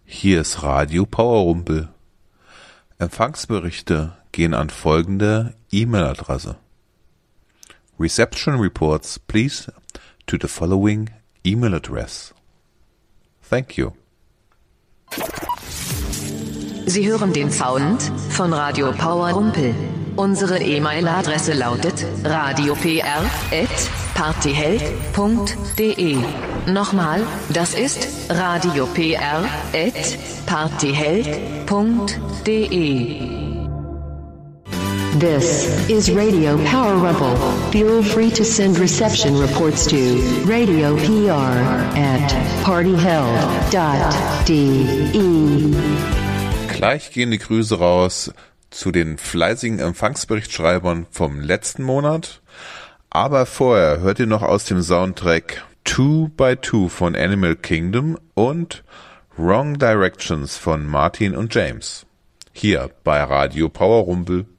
Hier ist Radio Powerrumpel. Empfangsberichte gehen an folgende E-Mail-Adresse. Reception reports please to the following email address. Thank you. Sie hören den Sound von Radio Powerrumpel. Unsere E-Mail-Adresse lautet radiopr@partyheld.de. Nochmal, das ist radiopr@partyheld.de. This is Radio Powerrumpel. Feel free to send reception reports to radiopr@partyheld.de. Gleich gehen die Grüße raus zu den fleißigen Empfangsberichtschreibern vom letzten Monat. Aber vorher hört ihr noch aus dem Soundtrack 2x2 von Animal Kingdom und Wrong Directions von Martin und James. Hier bei Radio Powerrumpel.